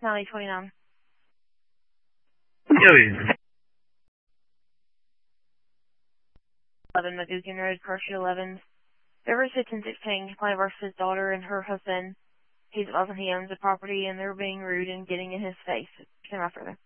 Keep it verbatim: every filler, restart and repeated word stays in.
personality twenty-nine. Joey. eleven Magoogan Road, Cartier eleven. February fifteenth, sixteen, complaint versus his daughter and her husband. He's advising he owns the property and they're being rude and getting in his face. Came out further.